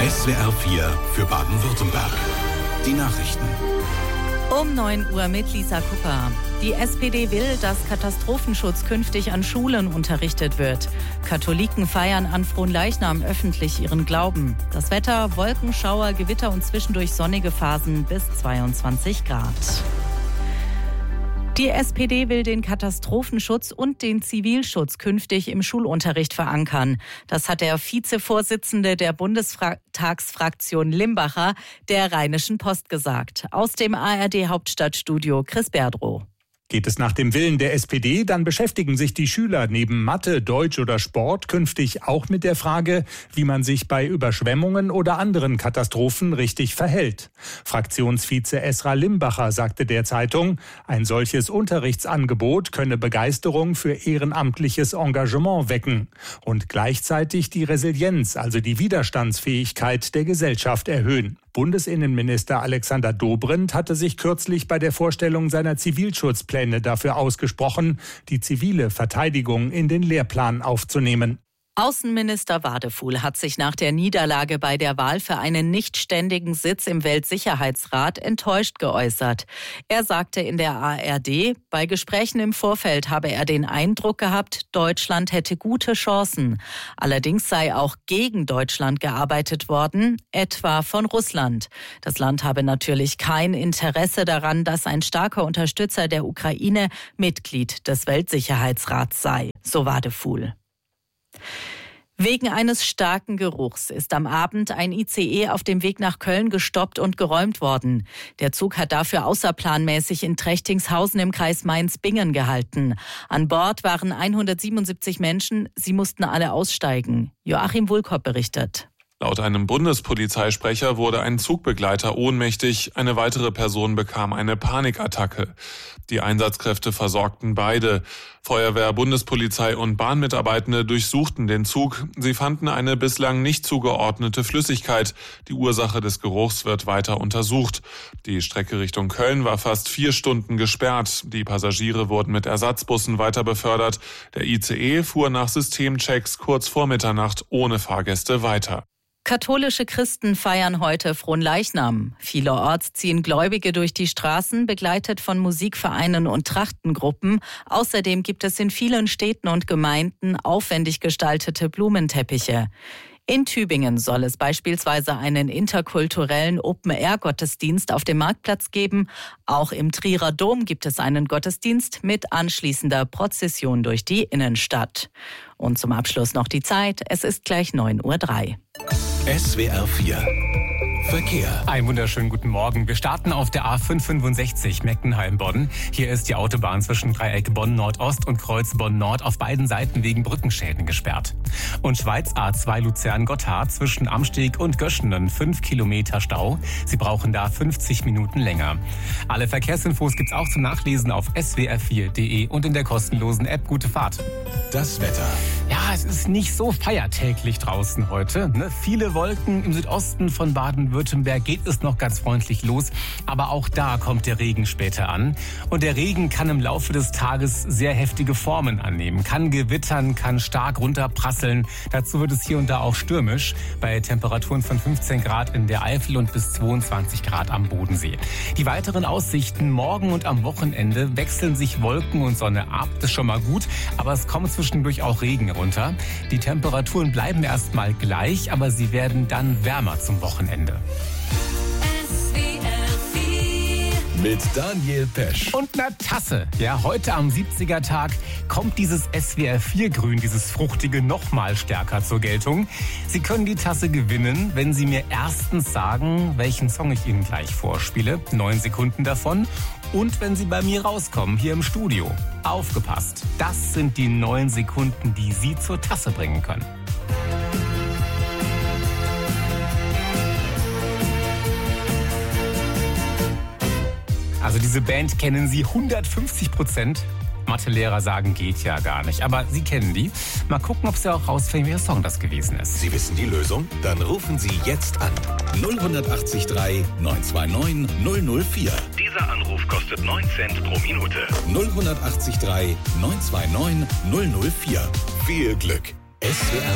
SWR 4 für Baden-Württemberg. Die Nachrichten. Um 9 Uhr mit Lisa Kupper. Die SPD will, dass Katastrophenschutz künftig an Schulen unterrichtet wird. Katholiken feiern an Fronleichnam öffentlich ihren Glauben. Das Wetter: Wolken, Schauer, Gewitter und zwischendurch sonnige Phasen bis 22 Grad. Die SPD will den Katastrophenschutz und den Zivilschutz künftig im Schulunterricht verankern. Das hat der Vizevorsitzende der Bundestagsfraktion Limbacher der Rheinischen Post gesagt. Aus dem ARD-Hauptstadtstudio Chris Berdrow. Geht es nach dem Willen der SPD, dann beschäftigen sich die Schüler neben Mathe, Deutsch oder Sport künftig auch mit der Frage, wie man sich bei Überschwemmungen oder anderen Katastrophen richtig verhält. Fraktionsvize Esra Limbacher sagte der Zeitung, ein solches Unterrichtsangebot könne Begeisterung für ehrenamtliches Engagement wecken und gleichzeitig die Resilienz, also die Widerstandsfähigkeit der Gesellschaft erhöhen. Bundesinnenminister Alexander Dobrindt hatte sich kürzlich bei der Vorstellung seiner Zivilschutzpläne dafür ausgesprochen, die zivile Verteidigung in den Lehrplan aufzunehmen. Außenminister Wadefuhl hat sich nach der Niederlage bei der Wahl für einen nichtständigen Sitz im Weltsicherheitsrat enttäuscht geäußert. Er sagte in der ARD, bei Gesprächen im Vorfeld habe er den Eindruck gehabt, Deutschland hätte gute Chancen. Allerdings sei auch gegen Deutschland gearbeitet worden, etwa von Russland. Das Land habe natürlich kein Interesse daran, dass ein starker Unterstützer der Ukraine Mitglied des Weltsicherheitsrats sei, so Wadefuhl. Wegen eines starken Geruchs ist am Abend ein ICE auf dem Weg nach Köln gestoppt und geräumt worden. Der Zug hat dafür außerplanmäßig in Trechtingshausen im Kreis Mainz-Bingen gehalten. An Bord waren 177 Menschen, sie mussten alle aussteigen. Joachim Wulkop berichtet. Laut einem Bundespolizeisprecher wurde ein Zugbegleiter ohnmächtig, eine weitere Person bekam eine Panikattacke. Die Einsatzkräfte versorgten beide. Feuerwehr, Bundespolizei und Bahnmitarbeitende durchsuchten den Zug. Sie fanden eine bislang nicht zugeordnete Flüssigkeit. Die Ursache des Geruchs wird weiter untersucht. Die Strecke Richtung Köln war fast 4 Stunden gesperrt. Die Passagiere wurden mit Ersatzbussen weiter befördert. Der ICE fuhr nach Systemchecks kurz vor Mitternacht ohne Fahrgäste weiter. Katholische Christen feiern heute Fronleichnam. Vielerorts ziehen Gläubige durch die Straßen, begleitet von Musikvereinen und Trachtengruppen. Außerdem gibt es in vielen Städten und Gemeinden aufwendig gestaltete Blumenteppiche. In Tübingen soll es beispielsweise einen interkulturellen Open-Air-Gottesdienst auf dem Marktplatz geben. Auch im Trierer Dom gibt es einen Gottesdienst mit anschließender Prozession durch die Innenstadt. Und zum Abschluss noch die Zeit. Es ist gleich 9:03 Uhr. SWR 4 Verkehr. Einen wunderschönen guten Morgen. Wir starten auf der A565 Meckenheim-Bonn. Hier ist die Autobahn zwischen Dreieck Bonn-Nordost und Kreuz Bonn-Nord auf beiden Seiten wegen Brückenschäden gesperrt. Und Schweiz A2 Luzern-Gotthard zwischen Amsteg und Göschenen 5 Kilometer Stau. Sie brauchen da 50 Minuten länger. Alle Verkehrsinfos gibt's auch zum Nachlesen auf swr4.de und in der kostenlosen App Gute Fahrt. Das Wetter. Ja, es ist nicht so feiertäglich draußen heute. Viele Wolken im Südosten von Baden-Württemberg geht es noch ganz freundlich los. Aber auch da kommt der Regen später an. Und der Regen kann im Laufe des Tages sehr heftige Formen annehmen. Kann gewittern, kann stark runterprasseln. Dazu wird es hier und da auch stürmisch. Bei Temperaturen von 15 Grad in der Eifel und bis 22 Grad am Bodensee. Die weiteren Aussichten morgen und am Wochenende wechseln sich Wolken und Sonne ab. Das ist schon mal gut. Aber es kommt zwischendurch auch Regen runter. Die Temperaturen bleiben erstmal gleich, aber sie werden dann wärmer zum Wochenende. Mit Daniel Pesch. Und einer Tasse. Ja, heute am 70er-Tag kommt dieses SWR4-Grün, dieses fruchtige, noch mal stärker zur Geltung. Sie können die Tasse gewinnen, wenn Sie mir erstens sagen, welchen Song ich Ihnen gleich vorspiele. 9 Sekunden davon. Und wenn Sie bei mir rauskommen, hier im Studio. Aufgepasst. Das sind die 9 Sekunden, die Sie zur Tasse bringen können. Also diese Band kennen Sie 150%. Mathelehrer sagen, geht ja gar nicht. Aber Sie kennen die. Mal gucken, ob Sie auch rausfinden, welcher Song das gewesen ist. Sie wissen die Lösung? Dann rufen Sie jetzt an. 0183 929 004. Dieser Anruf kostet 9 Cent pro Minute. 0183 929 004. Viel Glück. SWR